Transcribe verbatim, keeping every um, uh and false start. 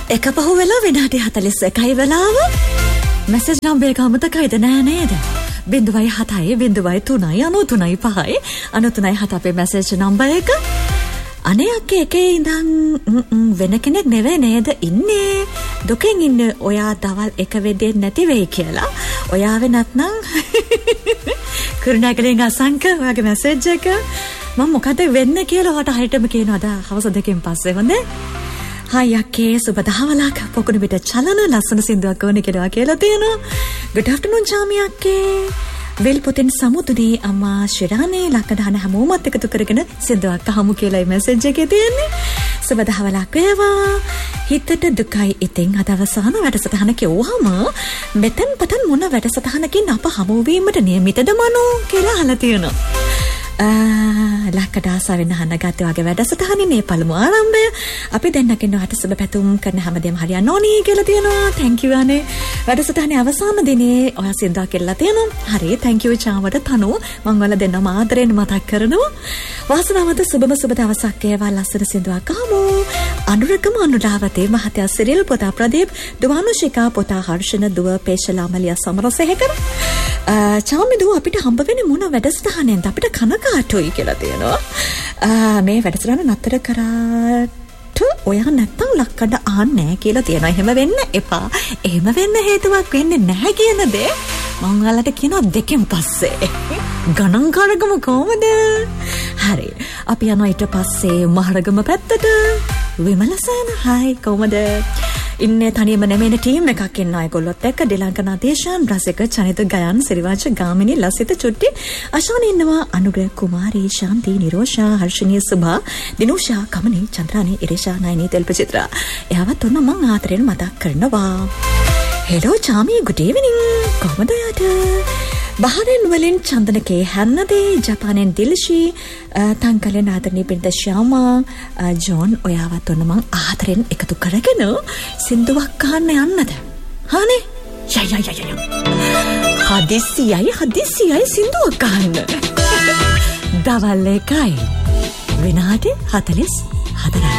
එක පහු වෙලා විනාඩි හතළිස් එකයි වෙලාව. මැසේජ් නම්බර් එක අමතකයිද නෑ නේද? බිංදුවයි හතයි බිංදුවයි තුනයි අනූ තුනයි පහයි අනූ තුනයි හත අපේ මැසේජ් නම්බර් එක. අනේ අක්කේ එකේ ඉඳන් වෙන කෙනෙක් නෙවෙයි නේද ඉන්නේ. දුකෙන් ඉන්න ඔයා දවල් එක වෙදෙන්නේ නැති වෙයි කියලා. ඔයාවේ නැත්නම් කරුණාකරෙන් අසංක ඔයාගේ මැසේජ් එක මම මොකද වෙන්නේ කියලා ඔයාට හරියටම කියනවා හවස දෙකෙන් පස්සේ හොඳේ. හායි අක්කේ සුබ දහවලක් පොකුණු පිට චලන ලස්සන සින්දුවක් ඕනේ කියලා කියලා තියෙනවා. good afternoon චාමි අක්කේ. වෙල් පොතෙන් සමුදුනේ අම්මා ශිරානේ ලක්කඩහන හැමෝමත් එකතු කරගෙන සින්දුවක් අහමු කියලා මැසේජ් එකේ තියෙන්නේ. සුබ දහවලක් වේවා. හිතට දුකයි ඉතින් අද අවසාන වැඩසටහන කිව්වම මෙතෙන් පටන් මොන වැඩසටහනකින් අප හමු වීමට නියමිතද මනෝ කියලා අහලා තියෙනවා. ලක්කඩාසාවෙන් අහන්නගත්තේ වගේ වැඩසටහනේ මේ පළමු ආරම්භය. අපි දෙන්නකින් ඔයාට සුබ පැතුම් කරන හැමදේම හරියන්න ඕනි කියලා තියෙනවා. thank you අනේ. වැඩසටහනේ අවසාන දිනේ ඔයා සින්දුවක් කියලා තියෙනවා. හරි thank you චාමට තනු මම වල දෙන්නම ආදරෙන් මතක් කරනවා. වාසනාවන්ත සුබම සුබ දවසක් වේවා. ලස්සන සින්දුවක් අහමු. අනුරකම අනුරාවතේ මහත්තයා සිරිල් පුතා ප්‍රදීප් දුවානුශිකා පුතා හර්ෂණ දුව පේශලා මලියා සමරසේකර චාමි දුව අපිට හම්බ වෙන්නේ මොන වැඩසටහනෙන්ද අපිට කනකාටුයි කියලා තියෙනවා. මේ වැඩසටහන නතර කරාට ඔයා නැත්තම් ලක්කඩ ආන්නේ නැහැ කියලා තියෙනවා. එහෙම වෙන්න එපා. එහෙම වෙන්න හේතුවක් වෙන්නේ නැහැ කියන දේ මම ඔයාලට කියනවා දෙකෙන් පස්සේ. ගණන් කරගම කොහමද? හරි. අපි යනවා ඊට පස්සේ මහරගම පැත්තට. විමලසන හයි කොහමද? ඉන්නේ තනියම නෙමෙයි ටීම් එකක් ඉන්නවා. ඒගොල්ලොත් එක්ක ඩිලංකන දේශාන් රසික චනිත ගයන් සිරිවාච ගාමිණී ලසිත චුට්ටි අශාන ඉන්නවා. අනුග්‍රහ කුමාරී ශාන්ති නිරෝෂා හර්ෂණීය සුභා දිනුෂා කමනී චන්ද්‍රානී ඉරිෂා නයනී තෙල්පචිත්‍රා. එයාවත් ඔන්න මං ආතරෙන් මතක් කරනවා. හෙලෝ චාමි good evening. කොහමද යාට? බහරෙන් වලින් චන්දනකේ හැන්නදේ ජපානෙන් දිල්ෂී තංකලෙන් ආදරණීය පිරිත ශ්‍යාමා ජෝන් ඔයාවත් ඔන්න මං ආදරෙන් එකතු කරගෙන සින්දුවක් අහන්න යන්නද? හානේ යය යය යය හදිසියයි හදිසියයි සින්දුවක් අහන්න. දවල් එකයි විනාඩි හතළිස් හතරයි.